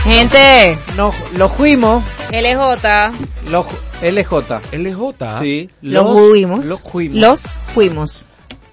Gente. No, los fuimos. LJ. Los LJ. LJ. Sí. Los fuimos. Los fuimos.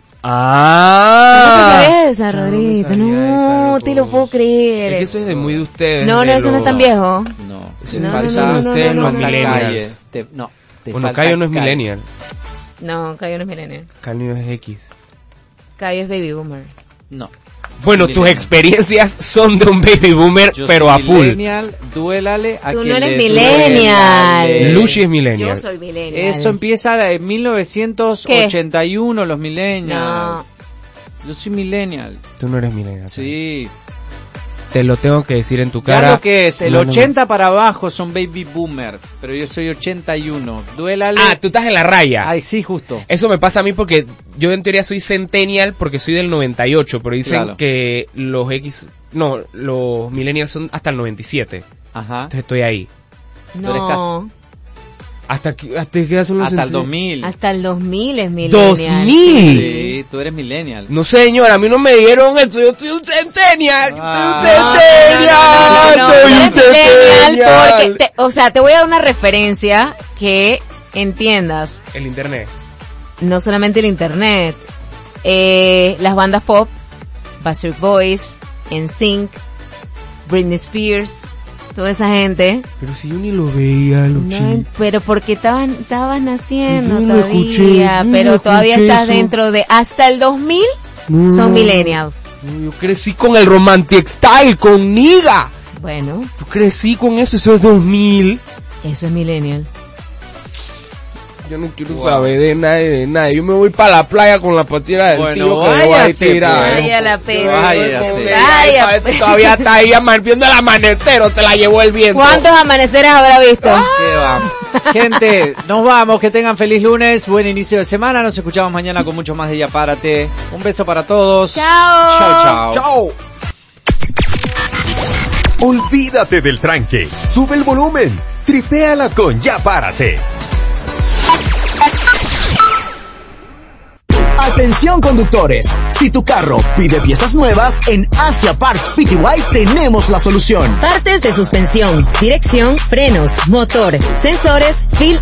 No te sabías esa, Rodrigo. No te lo puedo creer. Es que eso es de muy de ustedes. No, eso no es tan viejo. No. Eso es de ustedes los millennials. Bueno, Cayo no es millennial. No, Cayo no es millennial. Cayo es X. Cayo es baby boomer. No. Bueno, tus experiencias son de un baby boomer, pero a full. Millennial, duélale a Tú quien no eres le millennial. duele. Lucy es millennial. Yo soy millennial. Eso empieza en 1981, los millennials. Yo soy millennial. Tú no eres millennial. Sí. Te lo tengo que decir en tu cara. Ya lo que es, el 80 para abajo son baby boomer, pero yo soy 81. Duélale. Tú estás en la raya. Ay, sí, justo. Eso me pasa a mí porque yo en teoría soy centennial porque soy del 98, pero dicen que los los millennials son hasta el 97. Ajá. Entonces estoy ahí. No. ¿Hasta qué son los Hasta el 2000. Hasta el 2000 es millennial. ¿2000? Sí, tú eres millennial. No, señora, a mí no me dieron esto. Yo soy un centennial. Porque te voy a dar una referencia que entiendas. El internet. No solamente el internet. Las bandas pop, Backstreet Boys, NSYNC, Britney Spears, toda esa gente. Pero si yo ni lo veía, Luchi. No, pero porque estabas naciendo Yo no todavía, escuché, pero todavía estás eso. dentro de hasta el 2000 son millennials. No, yo crecí con el Romantic Style, con Niga. Bueno. Yo crecí con eso es 2000. Eso es millennial. Yo no quiero saber de nadie. Yo me voy para la playa con la patera del tío que me voy a tirar. Vaya la pena. Vaya. Todavía está ahí viendo el amanecer o te la llevó el viento. ¿Cuántos amaneceres habrá visto? ¿Qué va? Gente, nos vamos. Que tengan feliz lunes. Buen inicio de semana. Nos escuchamos mañana con mucho más de Ya Párate. Un beso para todos. Chao. Chao. Olvídate del tranque. Sube el volumen. Tripéala con Ya Párate. Atención conductores, si tu carro pide piezas nuevas, en Asia Parts Pty tenemos la solución. Partes de suspensión, dirección, frenos, motor, sensores, filtros.